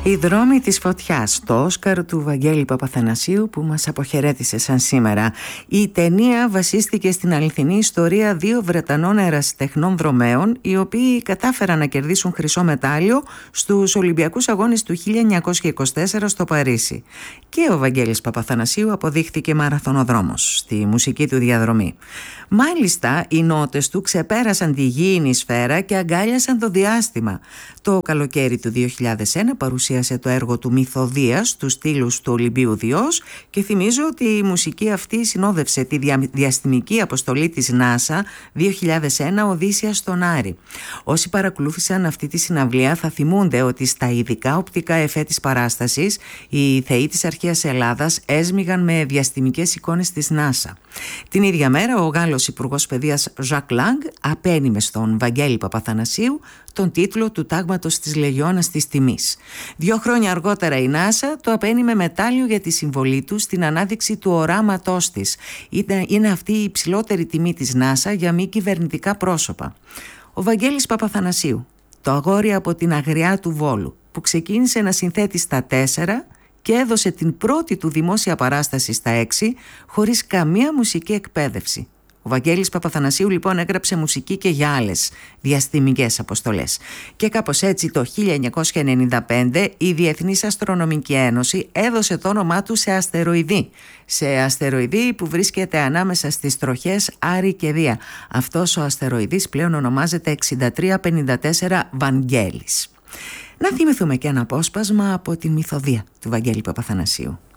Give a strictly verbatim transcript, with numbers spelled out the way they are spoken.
Οι δρόμοι της φωτιάς, το Όσκαρ του Βαγγέλη Παπαθανασίου που μας αποχαιρέτησε σαν σήμερα. Η ταινία βασίστηκε στην αληθινή ιστορία δύο Βρετανών ερασιτεχνών δρομέων, οι οποίοι κατάφεραν να κερδίσουν χρυσό μετάλλιο στους Ολυμπιακούς Αγώνες του χίλια εννιακόσια είκοσι τέσσερα στο Παρίσι. Και ο Βαγγέλης Παπαθανασίου αποδείχθηκε μαραθωνοδρόμος στη μουσική του διαδρομή. Μάλιστα, οι νότες του ξεπέρασαν τη γήινη σφαίρα και αγκάλιασαν το διάστημα. Το καλοκαίρι του δύο χιλιάδες ένα παρουσίασε το έργο του Μυθοδίας στους στήλους του Ολυμπίου Διός και θυμίζω ότι η μουσική αυτή συνόδευσε τη δια... διαστημική αποστολή της NASA δύο χιλιάδες ένα Οδύσσεια στον Άρη. Όσοι παρακολούθησαν αυτή τη συναυλία θα θυμούνται ότι στα ειδικά οπτικά εφέ της παράστασης οι θεοί της αρχαίας Ελλάδας έσμιγαν με διαστημικές εικόνες της NASA. Την ίδια μέρα ο Γάλλος Υπουργός Παιδείας Ζακ Λάγκ απένιμε στον Βαγγέλη Παπαθανασίου τον τίτλο του τάγματος της Λεγιώνας της Τιμής. Δύο χρόνια αργότερα η NASA το απένιμε μετάλλιο για τη συμβολή του στην ανάδειξη του οράματός της. Είναι, είναι αυτή η υψηλότερη τιμή της NASA για μη κυβερνητικά πρόσωπα. Ο Βαγγέλης Παπαθανασίου, το αγόρι από την αγριά του Βόλου, που ξεκίνησε να συνθέτει στα τέσσερα και έδωσε την πρώτη του δημόσια παράσταση στα έξι χωρίς καμία μουσική εκπαίδευση. Ο Βαγγέλης Παπαθανασίου λοιπόν έγραψε μουσική και για άλλες διαστημικές αποστολές. Και κάπως έτσι το χίλια εννιακόσια ενενήντα πέντε η Διεθνής Αστρονομική Ένωση έδωσε το όνομά του σε αστεροειδή. Σε αστεροειδή που βρίσκεται ανάμεσα στις τροχές Άρη και Δία. Αυτός ο αστεροειδής πλέον ονομάζεται εξήντα τρία πενήντα τέσσερα Βαγγέλης. Να θυμηθούμε και ένα απόσπασμα από τη Μυθοδία του Βαγγέλη Παπαθανασίου.